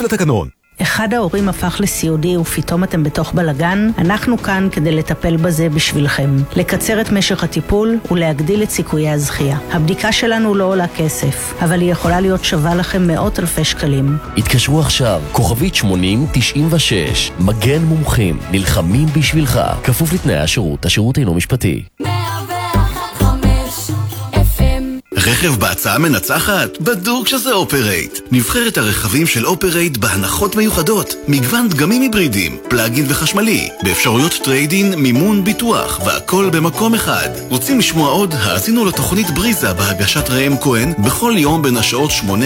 לתקנון. אחד ההורים הפך לסיעודי ופתאום אתם בתוך בלגן, אנחנו כאן כדי לטפל בזה בשבילכם. לקצר את משך הטיפול ולהגדיל את סיכויי הזכייה. הבדיקה שלנו לא עולה כסף, אבל היא יכולה להיות שווה לכם מאות אלפי שקלים. התקשרו עכשיו, כוכבית 8096, מגן מומחים, נלחמים בשבילך, כפוף לתנאי השירות, השירות אינו משפטי. רכב בהצעה מנצחת? בדוק שזה אופרייט. נבחרת הרכבים של אופרייט בהנחות מיוחדות, מגוון דגמים היברידיים, פלאגין וחשמלי, באפשרויות טריידין, מימון, ביטוח, והכל במקום אחד. רוצים לשמוע עוד? האזינו לתוכנית בריזה בהגשת ראם כהן בכל יום בין השעות 8